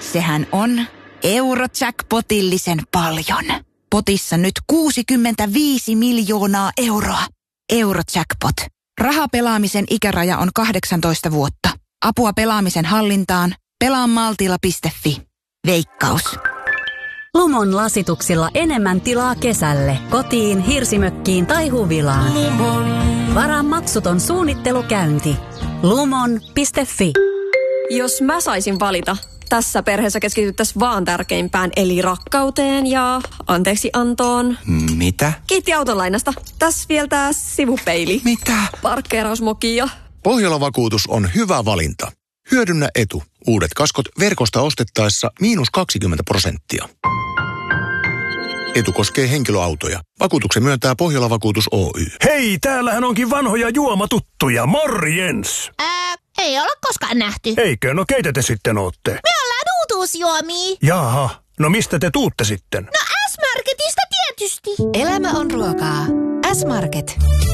Sehän on Eurojackpotillisen paljon. Potissa nyt 65 miljoonaa euroa. Eurojackpot. Rahapelaamisen ikäraja on 18 vuotta. Apua pelaamisen hallintaan. Pelaamaltilla.fi. Veikkaus. Lumon lasituksilla enemmän tilaa kesälle. Kotiin, hirsimökkiin tai huvilaan. Varaa maksuton suunnittelukäynti. Lumon.fi. Jos mä saisin valita, tässä perheessä keskityttäisiin vaan tärkeimpään, eli rakkauteen ja anteeksiantoon. Mitä? Kiitti autolainasta. Tässä vielä tää sivupeili. Mitä? Parkkeerausmoki ja... Pohjola-vakuutus on hyvä valinta. Hyödynnä etu. Uudet kaskot verkosta ostettaessa -20%. Etu koskee henkilöautoja. Vakuutuksen myöntää Pohjola-vakuutus Oy. Hei, täällähän onkin vanhoja juomatuttuja. Morjens! Ei olla koskaan nähty. Eikö? No keitä te sitten ootte? Me ollaan uutuusjuomia. Jaha, no mistä te tuutte sitten? No S-Marketista tietysti. Elämä on ruokaa. S-Market.